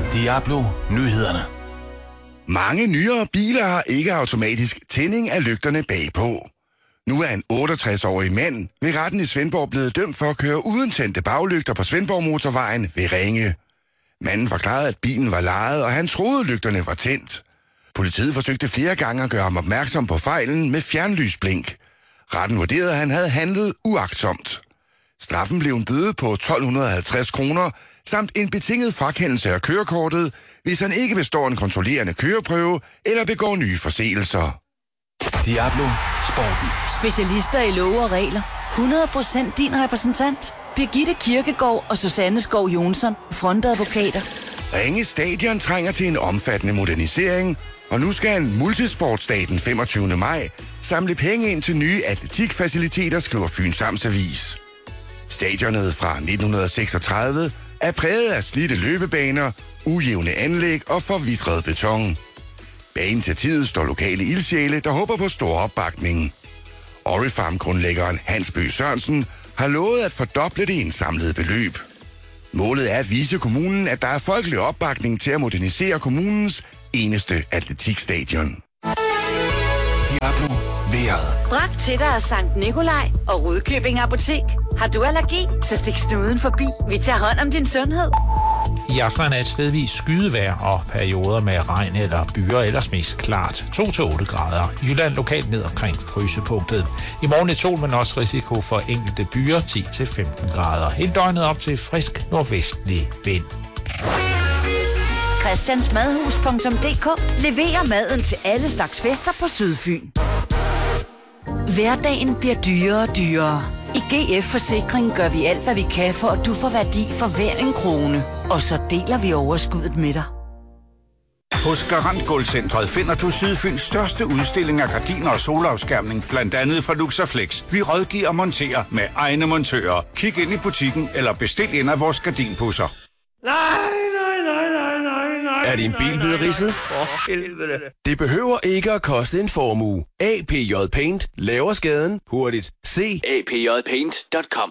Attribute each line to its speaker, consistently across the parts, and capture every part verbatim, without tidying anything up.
Speaker 1: Diablo Nyhederne.
Speaker 2: Mange nyere biler har ikke automatisk tænding af lygterne bagpå. Nu er en otteogtres-årig mand ved retten i Svendborg blevet dømt for at køre uden tændte baglygter på Svendborg Motorvejen ved Ringe. Manden forklarede, at bilen var lejet, og han troede, lygterne var tændt. Politiet forsøgte flere gange at gøre ham opmærksom på fejlen med fjernlysblink. Retten vurderede, at han havde handlet uagtsomt. Straffen blev en bøde på tolv halvtreds kroner, samt en betinget frakendelse af kørekortet, hvis han ikke består en kontrollerende køreprøve eller begår nye forseelser.
Speaker 1: Diablo Sporten.
Speaker 3: Specialister i love og regler. hundrede procent din repræsentant. Birgitte Kirkegaard og Susanne Skov Jonsson, frontadvokater.
Speaker 2: Ringe Stadion trænger til en omfattende modernisering, og nu skal en multisportsdag den femogtyvende maj samle penge ind til nye atletikfaciliteter, skriver Fyns Amtsavis. Stadionet fra nitten seksogtredive er præget af slidte løbebaner, ujævne anlæg og forvitret beton. Bag initiativet står lokale ildsjæle, der håber på stor opbakning. Orifarm-grundlæggeren Hans Bøgh Sørensen har lovet at fordoble det indsamlede beløb. Målet er at vise kommunen, at der er folkelig opbakning til at modernisere kommunens eneste atletikstadion.
Speaker 1: Diablo Vejret.
Speaker 3: Bragt til dig af Sankt Nikolaj og Rudkøbing Apotek. Har du allergi, så stik snuden forbi. Vi tager hånd om din sundhed.
Speaker 4: I aften er et stedvis skydevejr og perioder med regn eller byer, ellers mest klart. to til otte grader. Jylland lokalt ned omkring frysepunktet. I morgen et sol, men også risiko for enkelte byer, ti til femten grader. Hele døgnet op til frisk nordvestlig vind.
Speaker 3: Christiansmadhus punktum d k leverer maden til alle slags fester på Sydfyn. Hverdagen bliver dyrere og dyrere. I G F Forsikring gør vi alt, hvad vi kan, for at du får værdi for hver en krone. Og så deler vi overskuddet med dig.
Speaker 5: Hos Garant Gulvcentret finder du Sydfyns største udstilling af gardiner og solafskærmning, blandt andet fra Luxaflex. Vi rådgiver og monterer med egne montører. Kig ind i butikken eller bestil ind af vores gardinpusser.
Speaker 6: Nej, nej, nej, nej, nej, nej.
Speaker 7: Er din bil blevet ridset?
Speaker 6: For helvede.
Speaker 7: Det behøver ikke at koste en formue. A P J Paint laver skaden hurtigt. Se a p j paint punktum com.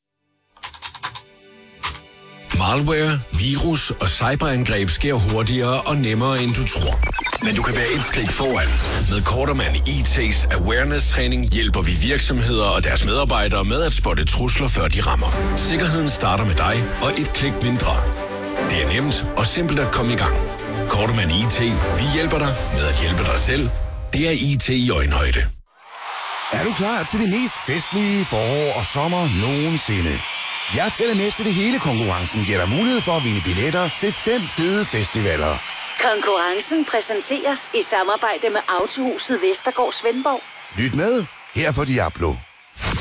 Speaker 8: Malware, virus og cyberangreb sker hurtigere og nemmere, end du tror. Men du kan være et skridt foran. Med Kortermand I T's awareness-træning hjælper vi virksomheder og deres medarbejdere med at spotte trusler, før de rammer. Sikkerheden starter med dig og et klik mindre. Det er nemt og simpelt at komme i gang. Kortermand I T. Vi hjælper dig med at hjælpe dig selv. Det er I T i øjenhøjde.
Speaker 2: Er du klar til det mest festlige forår og sommer nogensinde? Jeg skal da med til det hele konkurrencen, giver dig mulighed for at vinde billetter til fem fede festivaler.
Speaker 3: Konkurrencen præsenteres i samarbejde med Autohuset Vestergaard Svendborg.
Speaker 2: Lyt med her på Diablo.